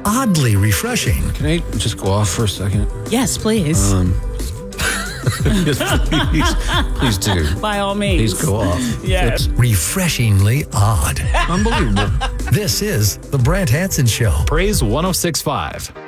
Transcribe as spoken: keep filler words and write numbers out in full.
oddly refreshing. Can I just go off for a second? Yes, please. Um, please, please do. By all means. Please go off. Yes. Refreshingly odd. Unbelievable. This is The Brant Hanson Show. Praise one oh six point five.